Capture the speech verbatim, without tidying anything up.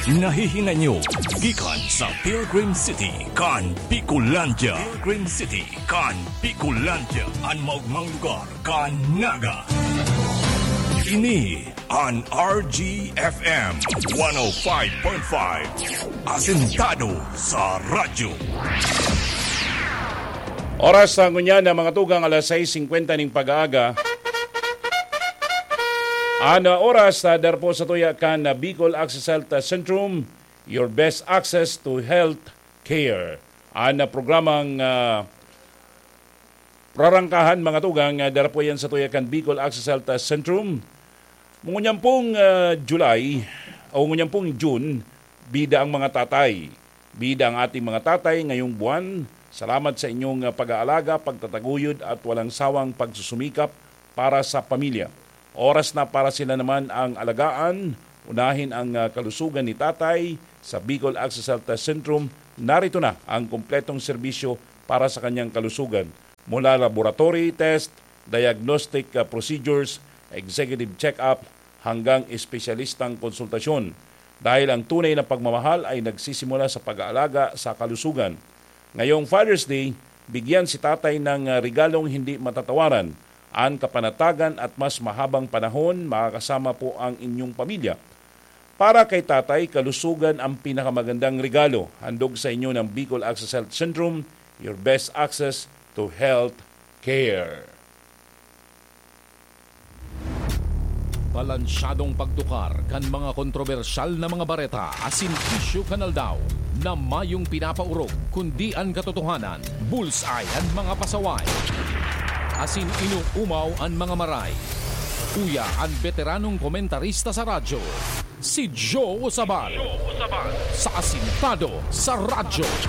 Nahihinanyo gikan sa Pilgrim City kan Bicolandia. Pilgrim City kan Bicolandia. Ang maugmang lugar kan Naga. Ini an R G F M one oh five point five. Asentado sa radyo. Oras sa ngunya na mga tugang alas sais singkwenta ning pag-aaga. Ana oras na darpo sa tuya kan na Bicol Access Health Centrum, your best access to health care. Ana programang uh, prarangkahan mga tugang uh, darpo yan sa tuya kan Bicol Access Health Centrum. Ngunyan pong uh, July o ngunyan pong June, bida ang mga tatay. Bida ang ating mga tatay ngayong buwan. Salamat sa inyong uh, pag-aalaga, pagtataguyod at walang sawang pagsusumikap para sa pamilya. Oras na para sila naman ang alagaan, unahin ang uh, kalusugan ni tatay sa Bicol Access Health Centrum. Narito na ang kumpletong serbisyo para sa kanyang kalusugan. Mula laboratory test, diagnostic uh, procedures, executive check-up, hanggang espesyalistang konsultasyon. Dahil ang tunay na pagmamahal ay nagsisimula sa pag-aalaga sa kalusugan. Ngayong Father's Day, bigyan si tatay ng uh, regalong hindi matatawaran. Ang kapanatagan at mas mahabang panahon, makakasama po ang inyong pamilya. Para kay tatay, kalusugan ang pinakamagandang regalo. Handog sa inyo ng Bicol Access Health Centrum, your best access to health care. Balansyadong pagtukar kan mga kontrobersyal na mga bareta asin issue kanal daw na mayong pinapaurog kundi ang katotohanan, bullseye ang mga pasaway. Asin inuumaw ang mga maray. Uya ang veteranong komentarista sa radyo, si Joe Osabal. Sa Asintado sa Radyo.